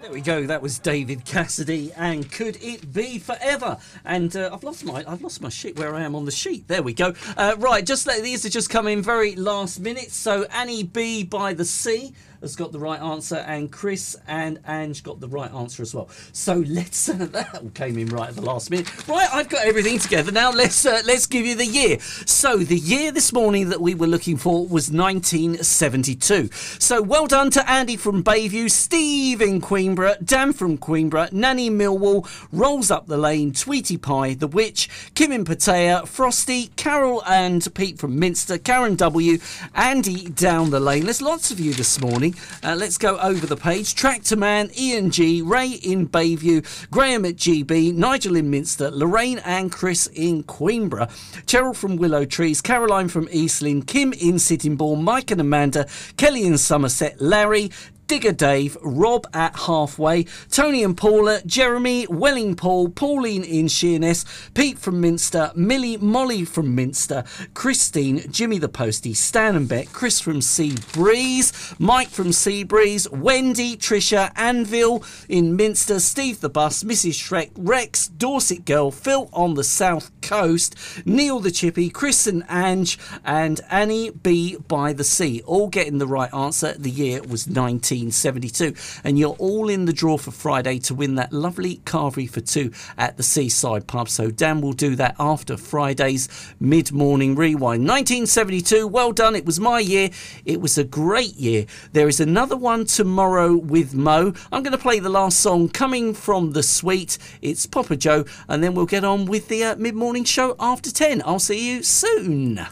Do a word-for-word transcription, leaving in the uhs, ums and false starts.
There we go. That was David Cassidy, and Could It Be Forever? And uh, I've lost my I've lost my sheet where I am on the sheet. There we go. Uh, right, just let these have just come in very last minute. So Annie B by the Sea has got the right answer, and Chris and Ange got the right answer as well. So let's uh, that all came in right at the last minute. Right, I've got everything together now. Let's uh, let's give you the year. So the year this morning that we were looking for was nineteen seventy-two. So well done to Andy from Bayview, Steve in Queenborough, Dan from Queenborough, Nanny Millwall, Rolls Up the Lane, Tweety Pie, The Witch, Kim in Pattaya, Frosty, Carol and Pete from Minster, Karen W, Andy down the lane. There's lots of you this morning. Uh, let's go over the page. Tractor Man, Ian G, Ray in Bayview, Graham at G B, Nigel in Minster, Lorraine and Chris in Queenborough, Cheryl from Willow Trees, Caroline from East Lynn, Kim in Sittingbourne, Mike and Amanda, Kelly in Somerset, Larry, Digger Dave, Rob at Halfway, Tony and Paula, Jeremy, Welling Paul, Pauline in Sheerness, Pete from Minster, Millie, Molly from Minster, Christine, Jimmy the Postie, Stan and Beck, Chris from Sea Breeze, Mike from Sea Breeze, Wendy, Trisha, Anvil in Minster, Steve the Bus, Missus Shrek, Rex, Dorset Girl, Phil on the South Coast, Neil the Chippy, Chris and Ange, and Annie B by the Sea. All getting the right answer. The year was nineteen seventy-two, and you're all in the draw for Friday to win that lovely carvery for two at the Seaside Pub. So Dan will do that after Friday's mid-morning rewind. nineteen seventy-two, well done. It was my year. It was a great year. There is another one tomorrow with Mo. I'm going to play the last song coming from the suite. It's Papa Joe, and then we'll get on with the uh, mid-morning show after ten. I'll see you soon.